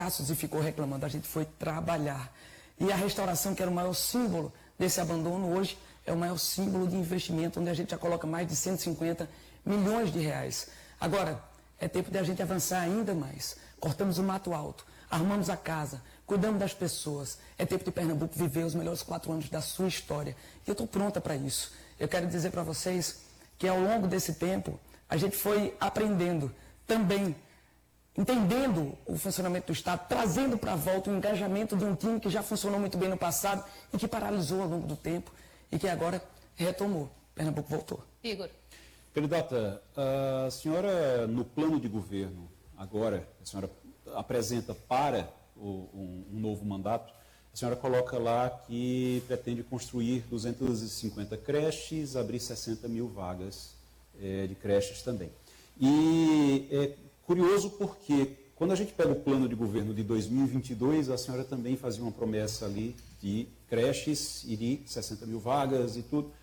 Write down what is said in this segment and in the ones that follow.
e ficou reclamando. A gente foi trabalhar. E a restauração, que era o maior símbolo desse abandono, hoje é o maior símbolo de investimento, onde a gente já coloca mais de 150 milhões de reais. Agora, é tempo de a gente avançar ainda mais. Cortamos o mato alto, arrumamos a casa, cuidamos das pessoas. É tempo de Pernambuco viver os melhores 4 anos da sua história. E eu estou pronta para isso. Eu quero dizer para vocês que ao longo desse tempo, a gente foi aprendendo também, entendendo o funcionamento do Estado, trazendo para a volta o engajamento de um time que já funcionou muito bem no passado e que paralisou ao longo do tempo e que agora retomou. Pernambuco voltou. Igor. Candidata, a senhora, no plano de governo, agora, a senhora apresenta para um novo mandato, a senhora coloca lá que pretende construir 250 creches, abrir 60 mil vagas de creches também. E é curioso porque, quando a gente pega o plano de governo de 2022, a senhora também fazia uma promessa ali de creches e de 60 mil vagas e tudo.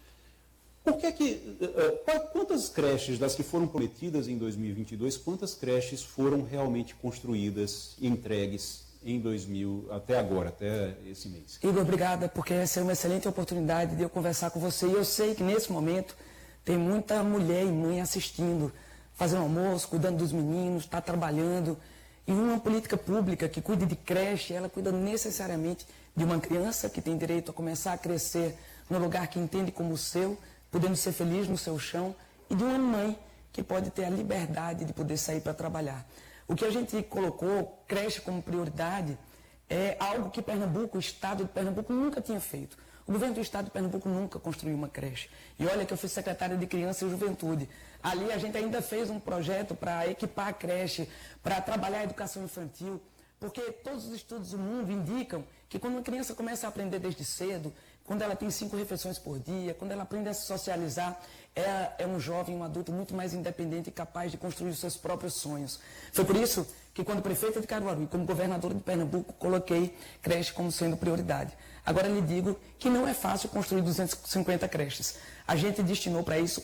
Quantas creches das que foram prometidas em 2022, quantas creches foram realmente construídas e entregues em 2000, até agora, até esse mês? Igor, obrigada, porque essa é uma excelente oportunidade de eu conversar com você. E eu sei que nesse momento tem muita mulher e mãe assistindo, fazendo almoço, cuidando dos meninos, está trabalhando. E uma política pública que cuide de creche, ela cuida necessariamente de uma criança que tem direito a começar a crescer no lugar que entende como o seu, podendo ser feliz no seu chão, e de uma mãe que pode ter a liberdade de poder sair para trabalhar. O que a gente colocou, creche como prioridade, é algo que Pernambuco, o Estado de Pernambuco nunca tinha feito. O governo do Estado de Pernambuco nunca construiu uma creche. E olha que eu fui secretária de Criança e Juventude. Ali a gente ainda fez um projeto para equipar a creche, para trabalhar a educação infantil, porque todos os estudos do mundo indicam que quando uma criança começa a aprender desde cedo, quando ela tem 5 refeições por dia, quando ela aprende a se socializar, é um jovem, um adulto muito mais independente e capaz de construir os seus próprios sonhos. Foi por isso que, quando prefeita de Caruaru e como governadora de Pernambuco, coloquei creche como sendo prioridade. Agora lhe digo que não é fácil construir 250 creches. A gente destinou para isso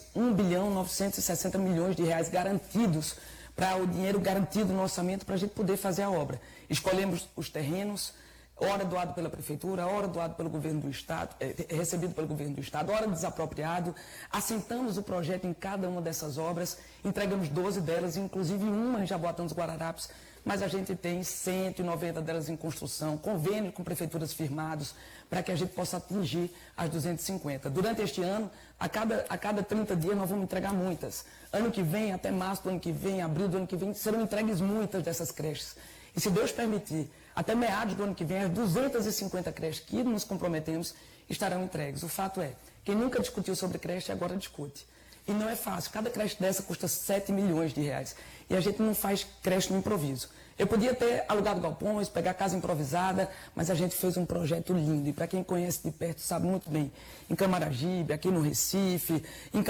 1.960 bilhões de reais garantidos, para o dinheiro garantido no orçamento para a gente poder fazer a obra. Escolhemos os terrenos, hora doado pela prefeitura, hora doado pelo governo do Estado, recebido pelo governo do Estado, hora desapropriado, assentamos o projeto em cada uma dessas obras, entregamos 12 delas, inclusive uma em Jaboatão dos Guararapes, mas a gente tem 190 delas em construção, convênios com prefeituras firmados, para que a gente possa atingir as 250. Durante este ano, a cada 30 dias nós vamos entregar muitas. Ano que vem, até março do ano que vem, abril do ano que vem, serão entregues muitas dessas creches. E se Deus permitir, até meados do ano que vem, as 250 creches que nos comprometemos estarão entregues. O fato é, quem nunca discutiu sobre creche agora discute. E não é fácil. Cada creche dessa custa 7 milhões de reais. E a gente não faz creche no improviso. Eu podia ter alugado galpões, pegar casa improvisada, mas a gente fez um projeto lindo. E para quem conhece de perto sabe muito bem. Em Camaragibe, aqui no Recife,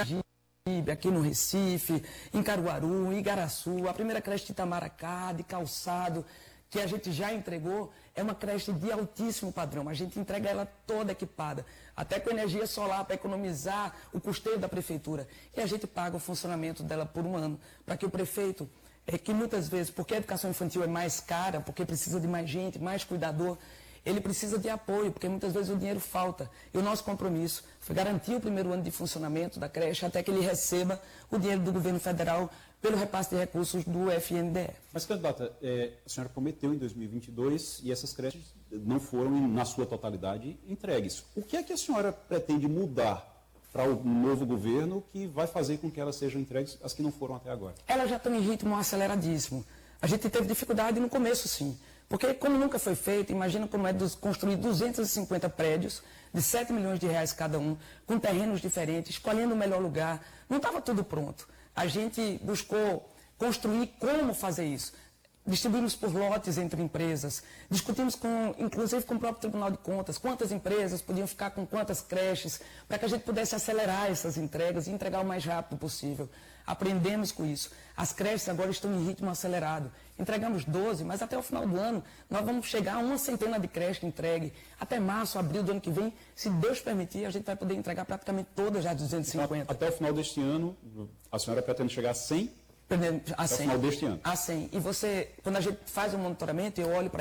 em Caruaru, em Igaraçu, a primeira creche de Itamaracá, de Calçado, que a gente já entregou, é uma creche de altíssimo padrão. A gente entrega ela toda equipada, até com energia solar, para economizar o custeio da prefeitura. E a gente paga o funcionamento dela por um ano, para que o prefeito, que muitas vezes, porque a educação infantil é mais cara, porque precisa de mais gente, mais cuidador, ele precisa de apoio, porque muitas vezes o dinheiro falta. E o nosso compromisso foi garantir o primeiro ano de funcionamento da creche até que ele receba o dinheiro do governo federal pelo repasse de recursos do FNDE. Mas, candidata, a senhora prometeu em 2022 e essas creches não foram, na sua totalidade, entregues. O que é que a senhora pretende mudar para o novo governo que vai fazer com que elas sejam entregues, as que não foram até agora? Elas já estão em ritmo aceleradíssimo. A gente teve dificuldade no começo, sim. Porque, como nunca foi feito, imagina como é construir 250 prédios de 7 milhões de reais cada um, com terrenos diferentes, escolhendo o melhor lugar. Não estava tudo pronto. A gente buscou construir como fazer isso. Distribuímos por lotes entre empresas, discutimos inclusive com o próprio Tribunal de Contas, quantas empresas podiam ficar com quantas creches, para que a gente pudesse acelerar essas entregas e entregar o mais rápido possível. Aprendemos com isso. As creches agora estão em ritmo acelerado. Entregamos 12, mas até o final do ano nós vamos chegar a uma centena de creches entregue. Até março, abril do ano que vem, se Deus permitir, a gente vai poder entregar praticamente todas já 250. Até o final deste ano, a senhora pretende chegar a 100? A 100. Até o final deste ano. A 100. E você, quando a gente faz o monitoramento, eu olho para